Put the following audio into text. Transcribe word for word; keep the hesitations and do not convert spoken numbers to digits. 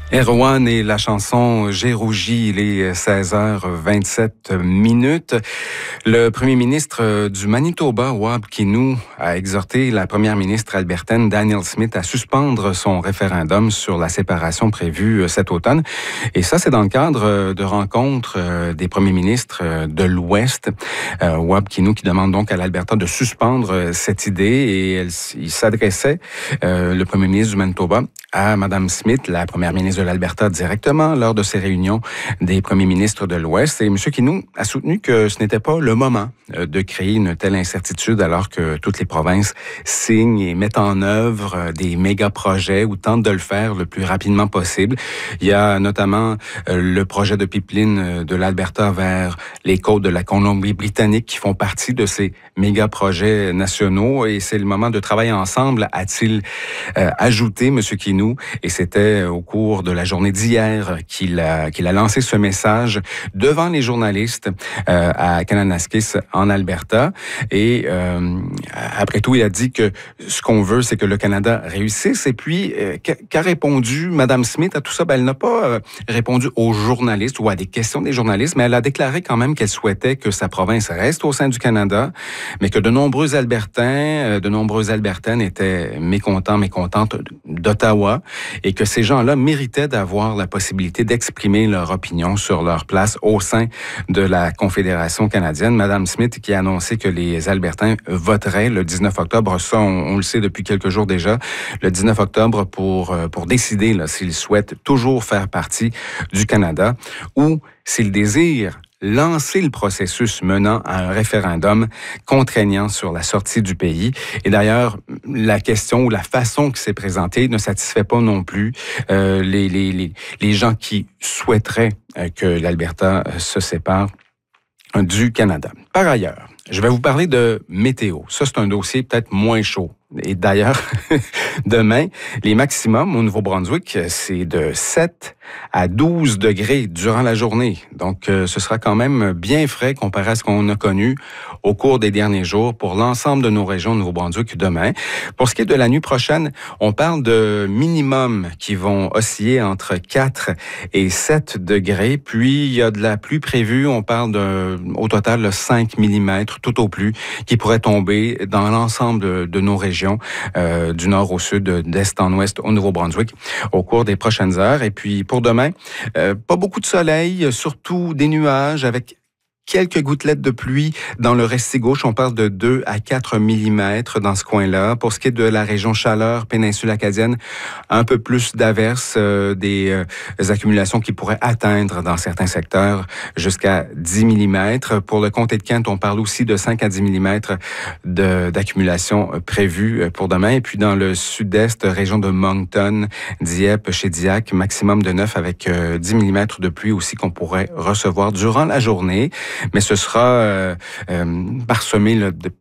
Erwan et la chanson J'ai rougi, il est seize heures vingt-sept minutes. Le premier ministre du Manitoba, Wab Kinew, a exhorté la première ministre albertaine Danielle Smith à suspendre son référendum sur la séparation prévue cet automne. Et ça, c'est dans le cadre de rencontres des premiers ministres de l'Ouest. Wab Kinew qui demande donc à l'Alberta de suspendre cette idée et elle, il s'adressait, euh, le premier ministre du Manitoba, à Mme Smith, la première ministre de l'Alberta, directement lors de ces réunions des premiers ministres de l'Ouest. Et M. Kinew a soutenu que ce n'était pas le moment de créer une telle incertitude alors que toutes les provinces signent et mettent en œuvre des méga-projets ou tentent de le faire le plus rapidement possible. Il y a notamment le projet de pipeline de l'Alberta vers les côtes de la Colombie-Britannique qui font partie de ces méga-projets nationaux et c'est le moment de travailler ensemble, a-t-il euh, ajouté, M. Kinew. Et c'était au cours de la journée d'hier qu'il a, qu'il a lancé ce message devant les journalistes euh, à Kananaskis en Alberta. Et euh, après tout, il a dit que ce qu'on veut, c'est que le Canada réussisse. Et puis, euh, qu'a répondu Mme Smith à tout ça? Ben, elle n'a pas euh, répondu aux journalistes ou à des questions des journalistes, mais elle a déclaré quand même qu'elle souhaitait que sa province reste au sein du Canada, mais que de nombreux Albertains, euh, de nombreuses Albertaines étaient mécontents, mécontentes d'Ottawa et que ces gens-là méritaient d'avoir la possibilité d'exprimer leur opinion sur leur place au sein de la Confédération canadienne. Mme Smith qui a annoncé que les Albertains voteraient le dix-neuf octobre, ça on, on le sait depuis quelques jours déjà, le dix-neuf octobre pour, pour décider là, s'ils souhaitent toujours faire partie du Canada ou s'ils désirent lancer le processus menant à un référendum contraignant sur la sortie du pays. Et d'ailleurs, la question ou la façon qui s'est présentée ne satisfait pas non plus euh, les, les, les, les gens qui souhaiteraient euh, que l'Alberta se sépare du Canada. Par ailleurs, je vais vous parler de météo. Ça, c'est un dossier peut-être moins chaud. Et d'ailleurs, demain, les maximums au Nouveau-Brunswick, c'est de sept à douze degrés durant la journée. Donc, euh, ce sera quand même bien frais comparé à ce qu'on a connu au cours des derniers jours pour l'ensemble de nos régions de Nouveau-Brunswick demain. Pour ce qui est de la nuit prochaine, on parle de minimums qui vont osciller entre quatre et sept degrés. Puis, il y a de la pluie prévue. On parle de, au total de cinq millimètres tout au plus qui pourrait tomber dans l'ensemble de, de nos régions. Euh, du nord au sud, d'est en ouest au Nouveau-Brunswick au cours des prochaines heures. Et puis pour demain, euh, pas beaucoup de soleil, surtout des nuages avec quelques gouttelettes de pluie dans le Restig gauche. On parle de deux à quatre millimètres dans ce coin-là. Pour ce qui est de la région Chaleur, péninsule acadienne, un peu plus d'averses, euh, des euh, accumulations qui pourraient atteindre dans certains secteurs jusqu'à dix millimètres. Pour le comté de Kent, on parle aussi de cinq à dix millimètres de, d'accumulation prévue pour demain. Et puis dans le sud-est, région de Moncton, Dieppe, Shediac, maximum de neuf avec euh, dix millimètres de pluie aussi qu'on pourrait recevoir durant la journée. Mais ce sera euh, euh, parsemé là, de